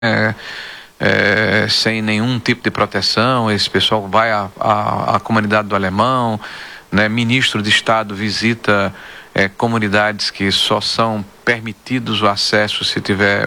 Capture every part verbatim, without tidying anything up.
É, é, sem nenhum tipo de proteção. Esse pessoal vai à, à, à comunidade do Alemão, né? Ministro de Estado visita é, comunidades que só são permitidos o acesso se tiver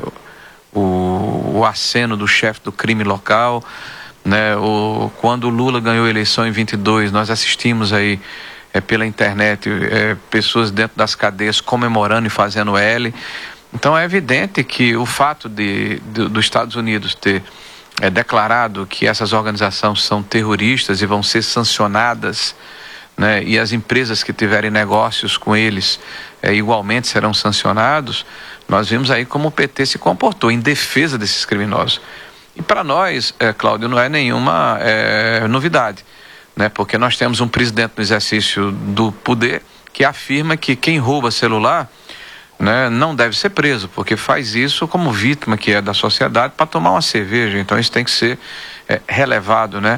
o, o aceno do chefe do crime local, né? O, quando o Lula ganhou a eleição em vinte e dois, nós assistimos aí é, pela internet é, pessoas dentro das cadeias comemorando e fazendo L. Então é evidente que o fato de, de dos Estados Unidos ter é, declarado que essas organizações são terroristas e vão ser sancionadas, né, e as empresas que tiverem negócios com eles é, igualmente serão sancionados, nós vimos aí como o P T se comportou em defesa desses criminosos. E para nós, é, Cláudio, não é nenhuma é, novidade, né, porque nós temos um presidente no exercício do poder que afirma que quem rouba celular, né, não deve ser preso, porque faz isso como vítima que é da sociedade para tomar uma cerveja. Então isso tem que ser é, relevado, né?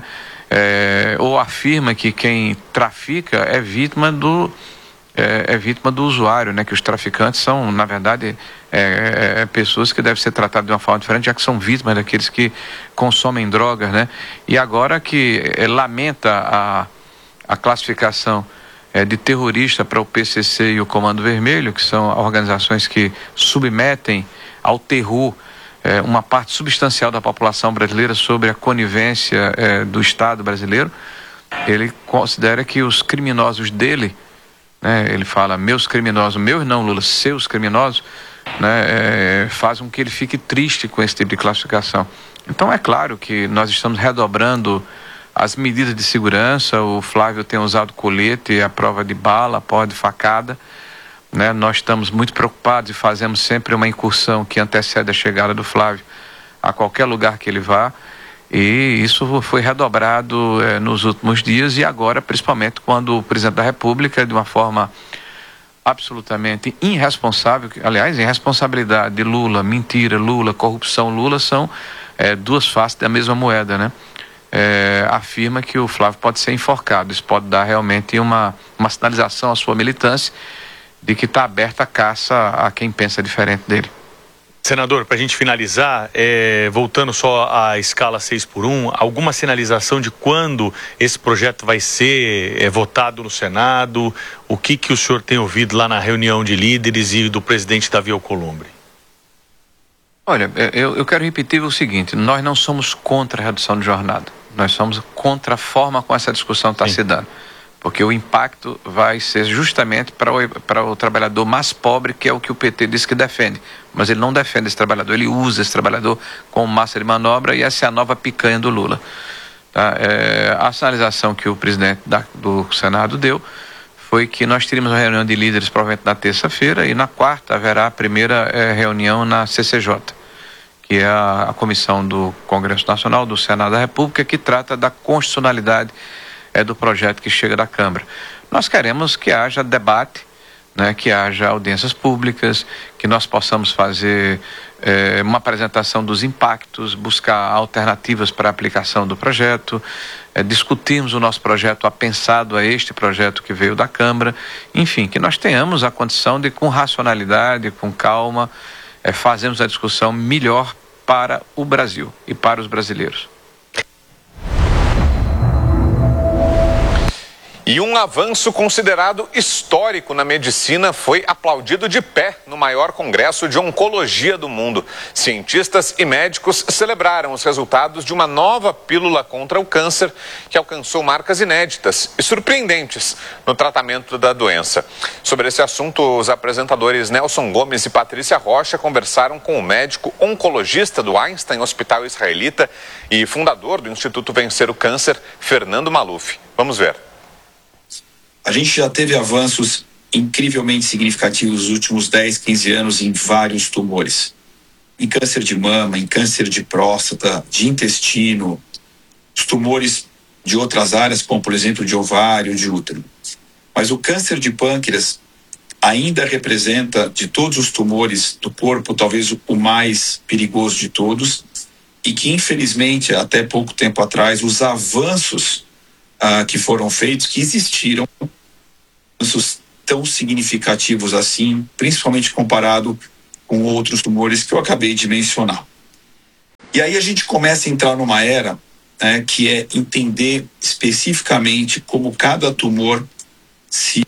É, ou afirma que quem trafica é vítima do é, é vítima do usuário, né? Que os traficantes são, na verdade, é, é, pessoas que devem ser tratadas de uma forma diferente, já que são vítimas daqueles que consomem drogas, né? E agora que é, lamenta a, a classificação É, de terrorista para o P C C e o Comando Vermelho, que são organizações que submetem ao terror é, uma parte substancial da população brasileira sobre a conivência é, do Estado brasileiro. Ele considera que os criminosos dele, né, ele fala meus criminosos, meus não, Lula, seus criminosos, né, é, fazem com que ele fique triste com esse tipo de classificação. Então é claro que nós estamos redobrando as medidas de segurança. O Flávio tem usado colete, a prova de bala, a prova de facada, né? Nós estamos muito preocupados e fazemos sempre uma incursão que antecede a chegada do Flávio a qualquer lugar que ele vá, e isso foi redobrado eh, nos últimos dias, e agora principalmente quando o presidente da República, de uma forma absolutamente irresponsável, aliás, irresponsabilidade de Lula, mentira, Lula, corrupção, Lula são eh, duas faces da mesma moeda, né? É, afirma que o Flávio pode ser enforcado. Isso pode dar realmente uma, uma sinalização à sua militância de que está aberta a caça a quem pensa diferente dele. Senador, para a gente finalizar, é, voltando só à escala seis por um, alguma sinalização de quando esse projeto vai ser é, votado no Senado? O que, que o senhor tem ouvido lá na reunião de líderes e do presidente Davi Alcolumbre? Olha, eu, eu quero repetir o seguinte: nós não somos contra a redução de jornada, nós somos contra a forma como essa discussão está se dando, porque o impacto vai ser justamente para o, para o trabalhador mais pobre, que é o que o P T diz que defende, mas ele não defende esse trabalhador, ele usa esse trabalhador como massa de manobra, e essa é a nova picanha do Lula. Tá? É, a sinalização que o presidente da, do Senado deu foi que nós teríamos uma reunião de líderes provavelmente na terça-feira, e na quarta haverá a primeira é, reunião na C C J, que é a, a comissão do Congresso Nacional, do Senado da República, que trata da constitucionalidade é, do projeto que chega da Câmara. Nós queremos que haja debate, né, que haja audiências públicas, que nós possamos fazer é, uma apresentação dos impactos, buscar alternativas para a aplicação do projeto, é, discutirmos o nosso projeto apensado a este projeto que veio da Câmara, enfim, que nós tenhamos a condição de, com racionalidade, com calma, é, fazermos a discussão melhor para o Brasil e para os brasileiros. E um avanço considerado histórico na medicina foi aplaudido de pé no maior congresso de oncologia do mundo. Cientistas e médicos celebraram os resultados de uma nova pílula contra o câncer que alcançou marcas inéditas e surpreendentes no tratamento da doença. Sobre esse assunto, os apresentadores Nelson Gomes e Patrícia Rocha conversaram com o médico oncologista do Einstein Hospital Israelita e fundador do Instituto Vencer o Câncer, Fernando Maluf. Vamos ver. A gente já teve avanços incrivelmente significativos nos últimos dez, quinze anos em vários tumores. Em câncer de mama, em câncer de próstata, de intestino, os tumores de outras áreas, como por exemplo de ovário, de útero. Mas o câncer de pâncreas ainda representa, de todos os tumores do corpo, talvez o mais perigoso de todos, e que infelizmente, até pouco tempo atrás, os avanços ah, que foram feitos, que existiram, avanços tão significativos assim, principalmente comparado com outros tumores que eu acabei de mencionar. E aí a gente começa a entrar numa era, né, que é entender especificamente como cada tumor se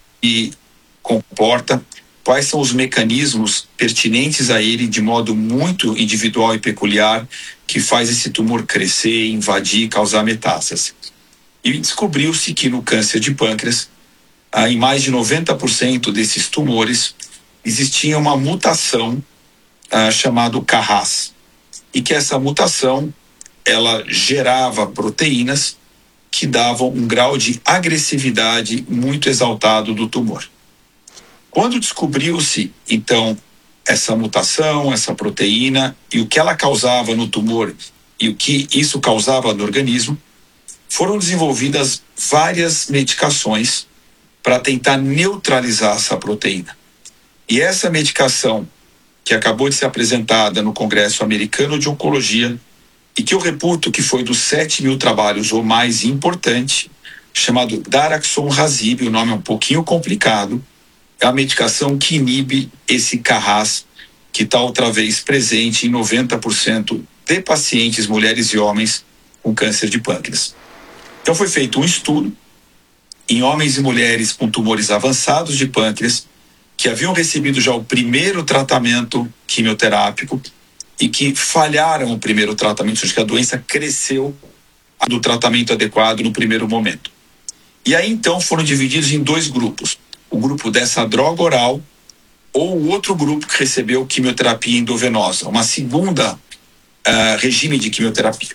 comporta, quais são os mecanismos pertinentes a ele de modo muito individual e peculiar que faz esse tumor crescer, invadir, causar metástase. E descobriu-se que no câncer de pâncreas, ah, em mais de noventa por cento desses tumores, existia uma mutação ah, chamada C A R A S, e que essa mutação ela gerava proteínas que davam um grau de agressividade muito exaltado do tumor. Quando descobriu-se, então, essa mutação, essa proteína e o que ela causava no tumor e o que isso causava no organismo, foram desenvolvidas várias medicações para tentar neutralizar essa proteína. E essa medicação, que acabou de ser apresentada no Congresso Americano de Oncologia, e que eu reputo que foi dos sete mil trabalhos o mais importante, chamado Daraxonrasib, o nome é um pouquinho complicado, é a medicação que inibe esse C A R A S, que está outra vez presente em noventa por cento de pacientes, mulheres e homens, com câncer de pâncreas. Então foi feito um estudo em homens e mulheres com tumores avançados de pâncreas, que haviam recebido já o primeiro tratamento quimioterápico e que falharam o primeiro tratamento, ou seja, que a doença cresceu do tratamento adequado no primeiro momento. E aí então foram divididos em dois grupos. O grupo dessa droga oral ou o outro grupo que recebeu quimioterapia endovenosa, uma segunda uh, regime de quimioterapia.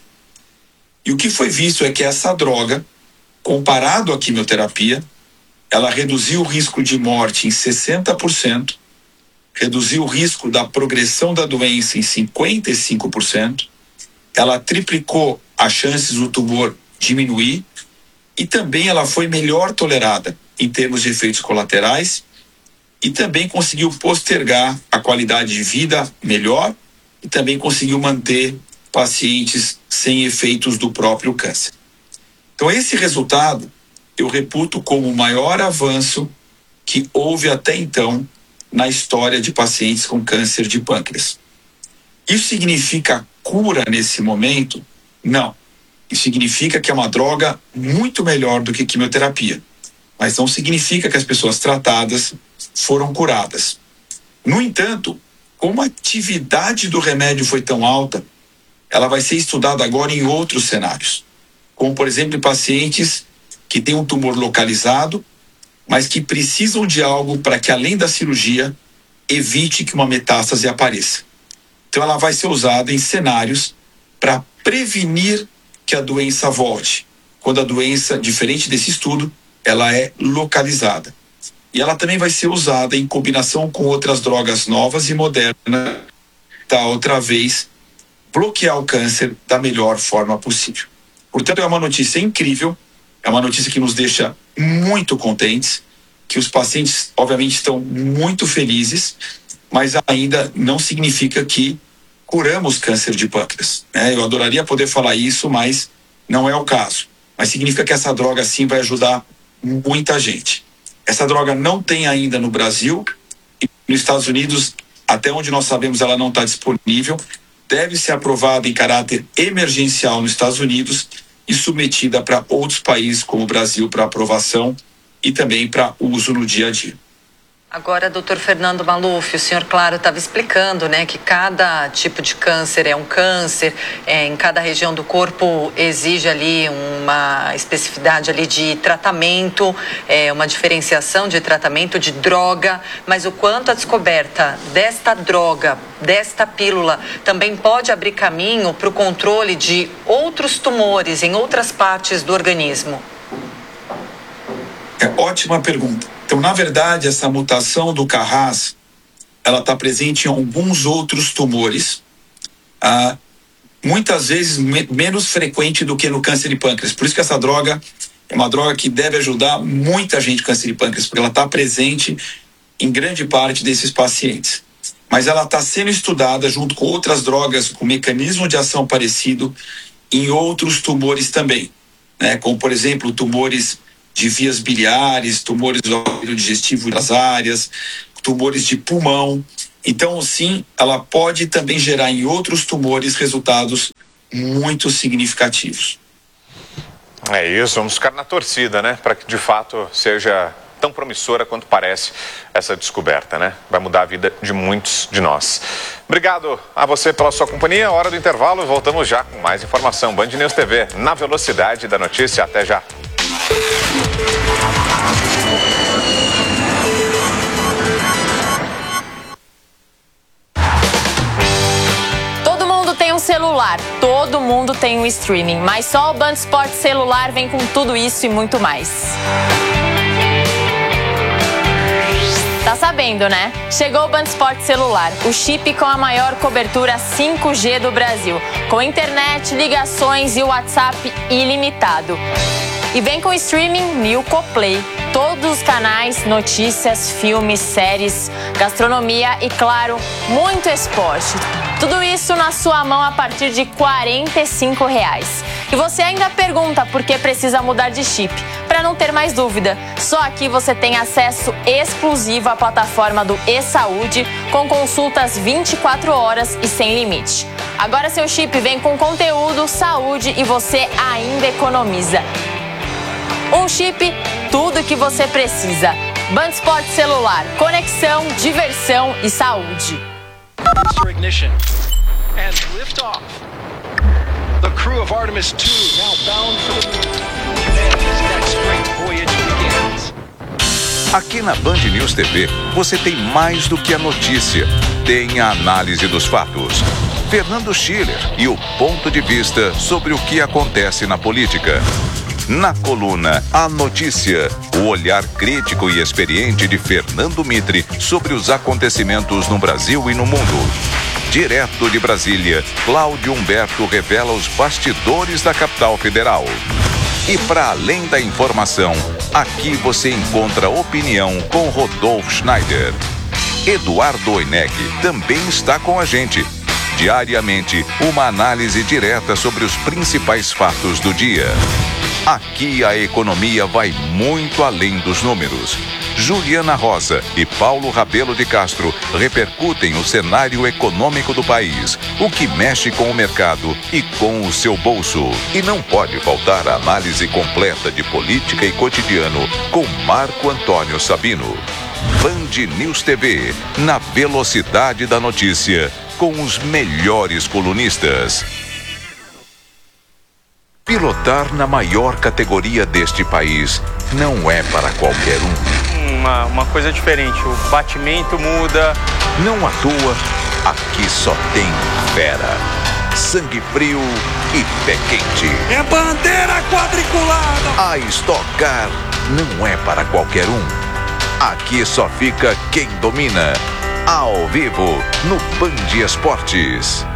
E o que foi visto é que essa droga, comparado à quimioterapia, ela reduziu o risco de morte em sessenta por cento, reduziu o risco da progressão da doença em cinquenta e cinco por cento, ela triplicou as chances do tumor diminuir e também ela foi melhor tolerada em termos de efeitos colaterais e também conseguiu postergar a qualidade de vida melhor e também conseguiu manter pacientes sem efeitos do próprio câncer. Então esse resultado eu reputo como o maior avanço que houve até então na história de pacientes com câncer de pâncreas. Isso significa cura nesse momento? Não. Isso significa que é uma droga muito melhor do que quimioterapia. Mas não significa que as pessoas tratadas foram curadas. No entanto, como a atividade do remédio foi tão alta, ela vai ser estudada agora em outros cenários. Como, por exemplo, em pacientes que têm um tumor localizado, mas que precisam de algo para que, além da cirurgia, evite que uma metástase apareça. Então, ela vai ser usada em cenários para prevenir que a doença volte, quando a doença, diferente desse estudo, ela é localizada. E ela também vai ser usada em combinação com outras drogas novas e modernas, para outra vez bloquear o câncer da melhor forma possível. Portanto, é uma notícia incrível, é uma notícia que nos deixa muito contentes, que os pacientes, obviamente, estão muito felizes, mas ainda não significa que curamos câncer de pâncreas, né? Eu adoraria poder falar isso, mas não é o caso. Mas significa que essa droga, sim, vai ajudar muita gente. Essa droga não tem ainda no Brasil, e nos Estados Unidos, até onde nós sabemos, ela não está disponível. Deve ser aprovada em caráter emergencial nos Estados Unidos e submetida para outros países como o Brasil para aprovação e também para uso no dia a dia. Agora, doutor Fernando Maluf, o senhor, claro, estava explicando, né, que cada tipo de câncer é um câncer, é, em cada região do corpo exige ali uma especificidade ali de tratamento, é, uma diferenciação de tratamento, de droga, mas o quanto a descoberta desta droga, desta pílula, também pode abrir caminho para o controle de outros tumores em outras partes do organismo? É ótima pergunta. Então, na verdade, essa mutação do C A R A S, ela está presente em alguns outros tumores, ah, muitas vezes me menos frequente do que no câncer de pâncreas. Por isso que essa droga é uma droga que deve ajudar muita gente com câncer de pâncreas, porque ela está presente em grande parte desses pacientes. Mas ela está sendo estudada junto com outras drogas com mecanismo de ação parecido em outros tumores também, né? Como, por exemplo, tumores de vias biliares, tumores do aparelho digestivo das áreas, tumores de pulmão. Então, sim, ela pode também gerar em outros tumores resultados muito significativos. É isso, vamos ficar na torcida, né? Para que de fato seja tão promissora quanto parece essa descoberta, né? Vai mudar a vida de muitos de nós. Obrigado a você pela sua companhia. Hora do intervalo, voltamos já com mais informação. Band News T V, na velocidade da notícia. Até já. Um celular, todo mundo tem um streaming, mas só o Band Esportes Celular vem com tudo isso e muito mais. Tá sabendo, né? Chegou o Band Esportes Celular, o chip com a maior cobertura cinco G do Brasil, com internet, ligações e WhatsApp ilimitado. E vem com streaming Nilco Play, todos os canais, notícias, filmes, séries, gastronomia e, claro, muito esporte. Tudo isso na sua mão a partir de quarenta e cinco reais. E você ainda pergunta por que precisa mudar de chip. Para não ter mais dúvida, só aqui você tem acesso exclusivo à plataforma do eSaúde, com consultas vinte e quatro horas e sem limite. Agora seu chip vem com conteúdo, saúde e você ainda economiza. Um chip, tudo que você precisa. Band Esportes Celular, conexão, diversão e saúde. Ignition and lift off. The crew of Artemis two now bound for the moon. And this next great voyage begins. Aqui na Band News T V, você tem mais do que a notícia. Tem a análise dos fatos. Fernando Schiller e o ponto de vista sobre o que acontece na política. Na coluna A Notícia, o olhar crítico e experiente de Fernando Mitre sobre os acontecimentos no Brasil e no mundo. Direto de Brasília, Cláudio Humberto revela os bastidores da capital federal. E para além da informação, aqui você encontra opinião com Rodolfo Schneider. Eduardo Oineg também está com a gente. Diariamente, uma análise direta sobre os principais fatos do dia. Aqui a economia vai muito além dos números. Juliana Rosa e Paulo Rabelo de Castro repercutem o cenário econômico do país, o que mexe com o mercado e com o seu bolso. E não pode faltar a análise completa de política e cotidiano com Marco Antônio Sabino. Band News T V, na velocidade da notícia, com os melhores colunistas. Pilotar na maior categoria deste país não é para qualquer um. Uma, uma coisa diferente, o batimento muda. Não à toa, aqui só tem fera, sangue frio e pé quente. É bandeira quadriculada! A Stock Car não é para qualquer um. Aqui só fica quem domina. Ao vivo, no Band Esportes.